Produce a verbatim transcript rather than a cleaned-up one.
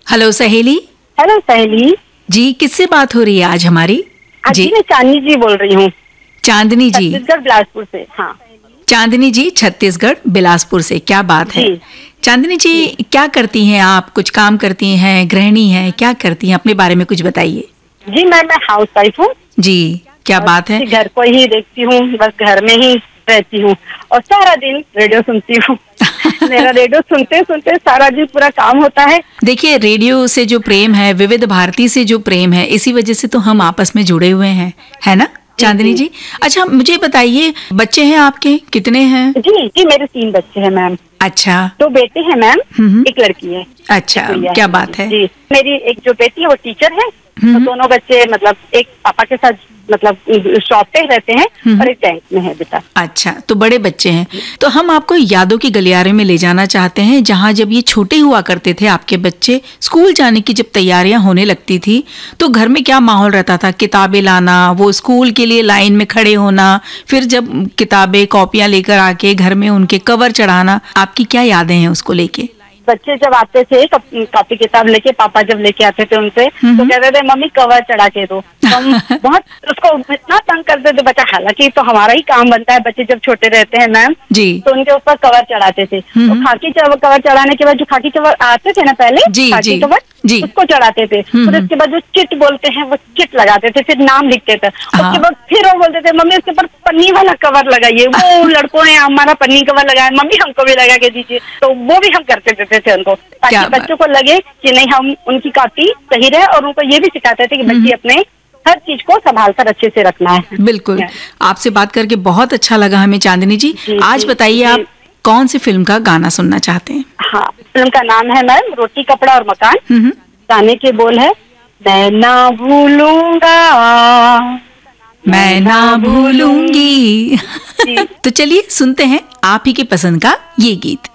Hello सहेली। Hello सहेली जी, किससे बात हो रही है आज हमारी? जी मैं चांदनी जी बोल रही हूँ, चांदनी जी, छत्तीसगढ़ बिलासपुर से। हाँ चांदनी जी छत्तीसगढ़ बिलासपुर से, क्या बात है। जी। चांदनी जी, जी क्या करती हैं आप? कुछ काम करती हैं, गृहिणी हैं, क्या करती हैं? अपने बारे में कुछ बताइए। जी मैं मैं हाउस वाइफ हूँ। जी, क्या बात है। घर को ही देखती हूँ, बस घर में ही रहती हूँ और सारा दिन रेडियो सुनती हूँ। मेरा रेडियो सुनते सुनते सारा दिन पूरा काम होता है। देखिए, रेडियो से जो प्रेम है, विविध भारती से जो प्रेम है, इसी वजह से तो हम आपस में जुड़े हुए हैं, है ना चांदनी जी? अच्छा मुझे बताइए, बच्चे हैं आपके, कितने हैं? जी जी मेरे तीन बच्चे हैं मैम। अच्छा, दो बेटे हैं मैम, एक लड़की है। अच्छा, क्या बात है। जी मेरी एक जो बेटी है वो टीचर है, तो दोनों बच्चे मतलब एक पापा के साथ मतलब शॉप पे रहते हैं और एक बैंक में है बेटा। अच्छा, तो बड़े बच्चे हैं। तो हम आपको यादों की गलियारे में ले जाना चाहते हैं, जहाँ जब ये छोटे हुआ करते थे आपके बच्चे, स्कूल जाने की जब तैयारियां होने लगती थी तो घर में क्या माहौल रहता था? किताबें लाना, वो स्कूल के लिए लाइन में खड़े होना, फिर जब किताबें कॉपियां लेकर आके घर में उनके कवर चढ़ाना, आपकी क्या यादें हैं उसको लेके? बच्चे जब आते थे कॉपी किताब लेके, पापा जब लेके आते थे उनसे, तो कहते थे मम्मी कवर चढ़ा के दो। तो हम बहुत उसको इतना तंग करते थे बच्चा, हालांकि तो हमारा ही काम बनता है, बच्चे जब छोटे रहते हैं मैम जी, तो उनके ऊपर कवर चढ़ाते थे। तो खाकी कवर चढ़ाने के बाद जो खाकी कवर आते थे ना पहले, जी, खाकी जी, कवर जी, उसको चढ़ाते थे। फिर उसके बाद जो चिट बोलते हैं वो चिट लगाते थे, फिर नाम लिखते थे। उसके बाद फिर वो बोलते थे मम्मी उसके ऊपर पन्नी वाला कवर लगाइए। वो लड़कों ने हमारा पन्नी कवर लगाया, मम्मी हमको भी लगा के दीजिए। तो वो भी हम करते देते थे उनको, ताकि बच्चों को लगे कि नहीं हम उनकी कॉपी सही रहे, और उनको ये भी सिखाते थे कि बच्चे अपने हर चीज को संभाल कर अच्छे से रखना है। बिल्कुल, आपसे बात करके बहुत अच्छा लगा हमें चांदनी जी। जी आज बताइए आप कौन सी फिल्म का गाना सुनना चाहते हैं? हाँ, फिल्म का नाम है मैम रोटी कपड़ा और मकान। गाने के बोल है मैं ना भूलूंगा, मैं ना भूलूंगी। तो चलिए सुनते हैं आप ही के पसंद का ये गीत।